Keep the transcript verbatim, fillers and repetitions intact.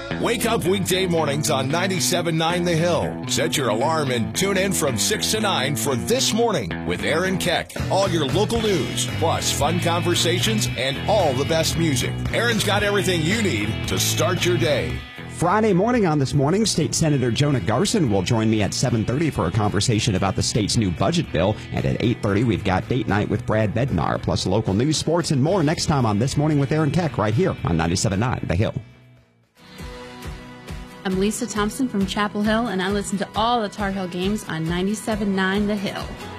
Wake up weekday mornings on ninety-seven point nine The Hill. Set your alarm and tune in from six to nine for This Morning with Aaron Keck. All your local news, plus fun conversations and all the best music. Aaron's got everything you need to start your day. Friday morning on This Morning, State Senator Jonah Garson will join me at seven thirty for a conversation about the state's new budget bill. And at eight thirty, we've got date night with Brad Bednar, plus local news, sports, and more next time on This Morning with Aaron Keck right here on ninety-seven point nine The Hill. I'm Lisa Thompson from Chapel Hill, and I listen to all the Tar Heel games on ninety-seven point nine The Hill.